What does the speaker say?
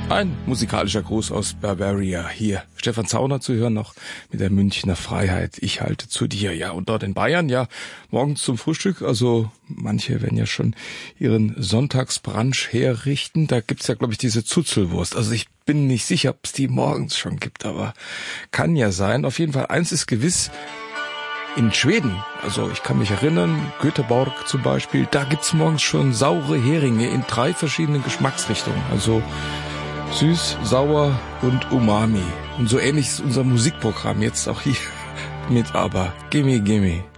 Ein musikalischer Gruß aus Bavaria. Hier Stefan Zauner zu hören, noch mit der Münchner Freiheit. Ich halte zu dir. Ja, und dort in Bayern, ja, morgens zum Frühstück. Also manche werden ja schon ihren Sonntagsbrunch herrichten. Da gibt's ja, glaube ich, diese Zuzelwurst. Also ich bin nicht sicher, ob es die morgens schon gibt, aber kann ja sein. Auf jeden Fall, eins ist gewiss. In Schweden, also ich kann mich erinnern, Göteborg zum Beispiel, da gibt's morgens schon saure Heringe in 3 verschiedenen Geschmacksrichtungen. Also süß, sauer und umami. Und so ähnlich ist unser Musikprogramm jetzt auch hier mit ABBA. Gimme, gimme.